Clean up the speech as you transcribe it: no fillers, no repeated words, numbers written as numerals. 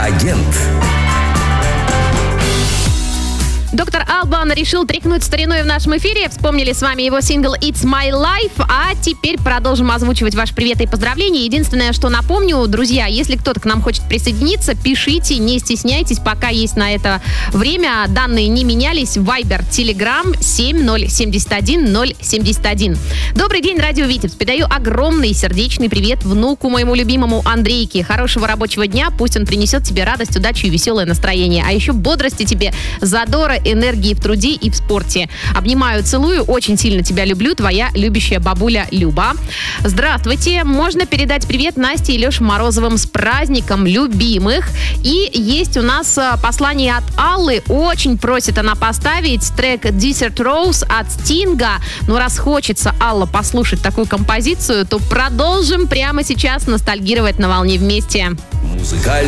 Агент. Доктор Албан решил тряхнуть стариной в нашем эфире. Вспомнили с вами его сингл «It's My Life». А теперь продолжим озвучивать ваши приветы и поздравления. Единственное, что напомню, друзья, если кто-то к нам хочет присоединиться, пишите, не стесняйтесь, пока есть на это время. Данные не менялись. Viber, Telegram 7071071. Добрый день, радио Витебск. Передаю огромный сердечный привет внуку моему любимому Андрейке. Хорошего рабочего дня. Пусть он принесет тебе радость, удачу и веселое настроение. А еще бодрости тебе, задора, энергии в труде и в спорте. Обнимаю, целую, очень сильно тебя люблю, твоя любящая бабуля Люба. Здравствуйте, можно передать привет Насте и Леше Морозовым с праздником любимых. И есть у нас послание от Аллы, очень просит она поставить трек Desert Rose от Стинга. Ну, раз хочется, Алла, послушать такую композицию, то продолжим прямо сейчас ностальгировать на волне вместе. Музыкальный